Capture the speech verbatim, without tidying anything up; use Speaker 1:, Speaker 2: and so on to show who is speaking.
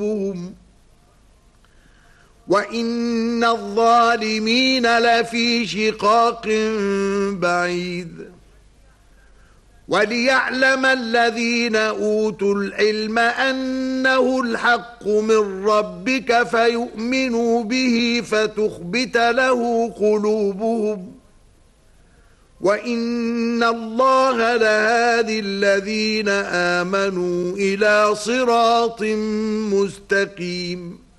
Speaker 1: وَإِنَّ الظَّالِمِينَ لَفِي شِقَاقٍ بَعِيدٍ وَلِيَعْلَمَ الَّذِينَ أُوتُوا الْعِلْمَ أَنَّهُ الْحَقُّ مِنْ رَبِّكَ فَيُؤْمِنُوا بِهِ فَتُخْبِتَ لَهُ قُلُوبُهُمْ وَإِنَّ اللَّهَ لَهَادِي الَّذِينَ آمَنُوا إِلَى صِرَاطٍ مُسْتَقِيمٍ